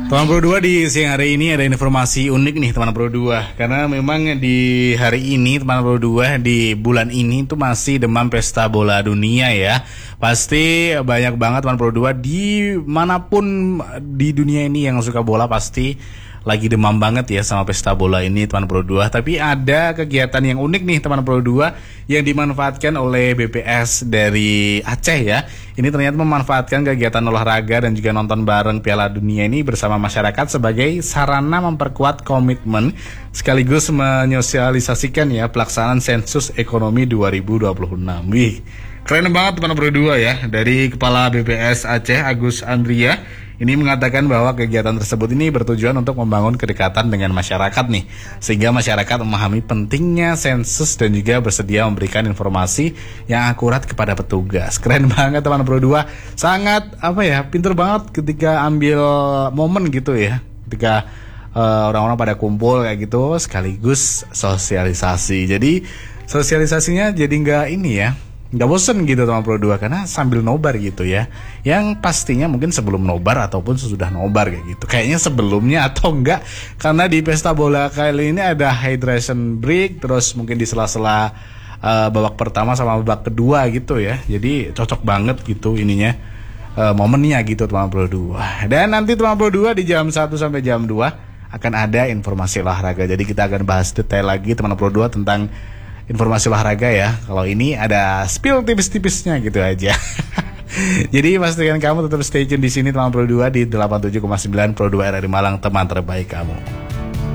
Teman Pro 2 di siang hari ini ada informasi unik nih teman Pro 2. Karena memang di hari ini teman Pro 2 di bulan ini tuh masih demam pesta bola dunia ya. Pasti banyak banget teman Pro 2 di manapun di dunia ini yang suka bola pasti lagi demam banget ya sama pesta bola ini teman Pro 2. Tapi ada kegiatan yang unik nih teman Pro 2 yang dimanfaatkan oleh BPS dari Aceh ya. Ini ternyata memanfaatkan kegiatan olahraga dan juga nonton bareng Piala Dunia ini bersama masyarakat sebagai sarana memperkuat komitmen sekaligus menyosialisasikan ya pelaksanaan sensus ekonomi 2026. Wih, keren banget teman Pro 2 ya. Dari Kepala BPS Aceh Agus Andria ini mengatakan bahwa kegiatan tersebut ini bertujuan untuk membangun kedekatan dengan masyarakat nih, sehingga masyarakat memahami pentingnya sensus dan juga bersedia memberikan informasi yang akurat kepada petugas. Keren banget teman Pro 2, sangat pinter banget ketika ambil momen gitu ya, ketika orang-orang pada kumpul kayak gitu sekaligus sosialisasi. Jadi sosialisasinya jadi nggak bosen gitu teman Pro 2 karena sambil nobar gitu ya. Yang pastinya mungkin sebelum nobar ataupun sesudah nobar kayak gitu. Kayaknya sebelumnya atau enggak, karena di pesta bola kali ini ada hydration break, terus mungkin di sela-sela babak pertama sama babak kedua gitu ya. Jadi cocok banget gitu ininya, momennya gitu teman Pro 2. Dan nanti teman Pro 2 di jam 1 sampai jam 2 akan ada informasi olahraga. Jadi kita akan bahas detail lagi teman Pro 2 tentang informasi olahraga ya. Kalau ini ada spill tipis-tipisnya gitu aja. Jadi pastikan kamu tetap stay tune di sini teman Pro 2 di 87,9 Pro 2 RRI Malang, teman terbaik kamu.